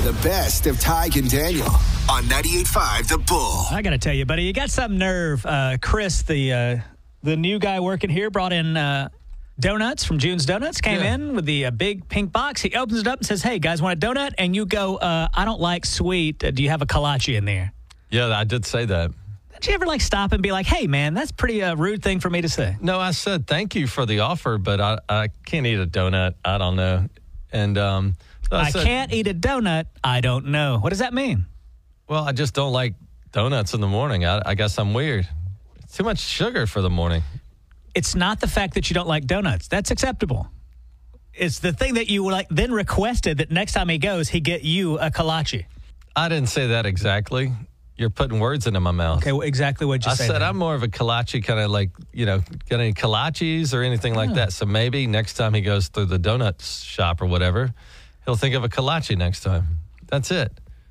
The best of Tig and Daniel on 98.5 The Bull. I got to tell you, buddy, you got some nerve. Chris, the new guy working here, brought in donuts from June's Donuts, came in with the big pink box. He opens it up and says, hey, guys, want a donut? And you go, I don't like sweet. Do you have a kolache in there? Yeah, I did say that. Did you ever stop and be like, hey, man, that's pretty rude thing for me to say? No, I said thank you for the offer, but I can't eat a donut. I don't know. And so I can't eat a donut. I don't know. What does that mean? Well, I just don't like donuts in the morning. I guess I'm weird. It's too much sugar for the morning. It's not the fact that you don't like donuts. That's acceptable. It's the thing that you then requested that next time he goes, he get you a kolache. I didn't say that exactly. You're putting words into my mouth. Okay, well, exactly what you said. I said I'm more of a kolache kind of got any kolaches or anything like that. So maybe next time he goes through the donut shop or whatever, he'll think of a kolache next time. That's it.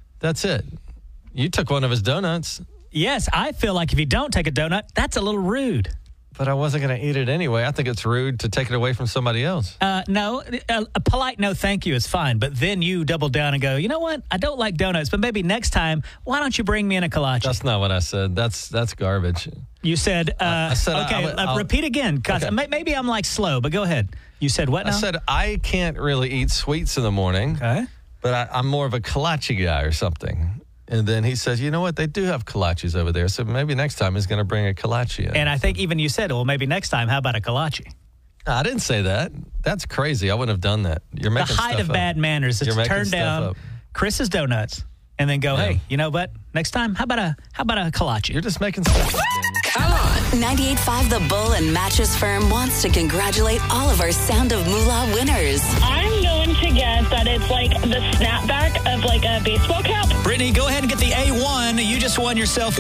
You took one of his donuts. Yes, I feel like if you don't take a donut, that's a little rude. But I wasn't going to eat it anyway. I think it's rude to take it away from somebody else. No, a polite no thank you is fine. But then you double down and go, you know what? I don't like donuts, but maybe next time, why don't you bring me in a kolache? That's not what I said. That's garbage. You said, I said okay, repeat again. Cause maybe I'm slow, but go ahead. You said what now? I said I can't really eat sweets in the morning, but I'm more of a kolache guy or something. And then he says, you know what? They do have kolaches over there. So maybe next time he's going to bring a kolache in. And I think even you said, well, maybe next time, how about a kolache? I didn't say that. That's crazy. I wouldn't have done that. You're making the height of bad manners is to turn down Chris's donuts and then go, hey, you know what? Next time, how about a kolache? You're just making stuff up. Come on. 98.5 The Bull and Mattress Firm wants to congratulate all of our Sound of Moolah winners. I'm going to guess that it's like the snapback of a baseball cap. Brittany, go ahead and get the A1. You just won yourself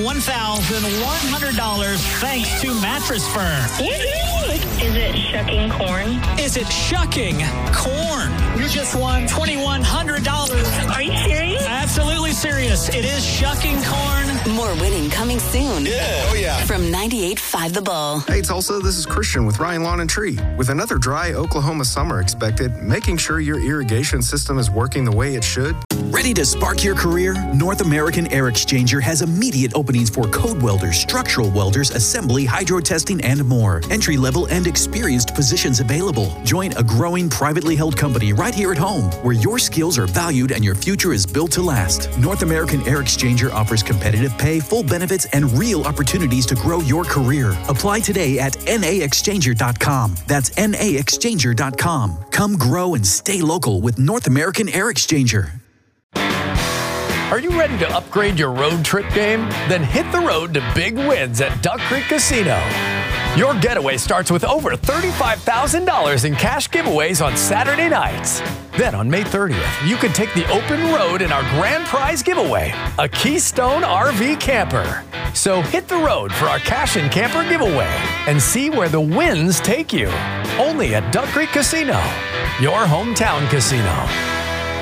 $1,100 thanks to Mattress Firm. Woohoo! Is it shucking corn? Is it shucking corn? You just won $2,100. Are you serious? Absolutely serious. It is shucking corn. More winning coming soon. Yeah. Oh, yeah. From 98.5 The Bull. Hey, Tulsa, this is Christian with Ryan Lawn and Tree. With another dry Oklahoma summer expected, making sure your irrigation system is working the way it should. Ready to spark your career? North American Air Exchanger has immediate openings for code welders, structural welders, assembly, hydro testing, and more. Entry-level and experienced positions available. Join a growing privately held company right here at home, where your skills are valued and your future is built to last. North American Air Exchanger offers competitive pay, full benefits, and real opportunities to grow your career. Apply today at naexchanger.com. That's naexchanger.com. Come grow and stay local with North American Air Exchanger. Are you ready to upgrade your road trip game? Then hit the road to big wins at Duck Creek Casino. Your getaway starts with over $35,000 in cash giveaways on Saturday nights. Then on May 30th, you can take the open road in our grand prize giveaway, a Keystone RV camper. So hit the road for our cash and camper giveaway and see where the wins take you. Only at Duck Creek Casino, your hometown casino.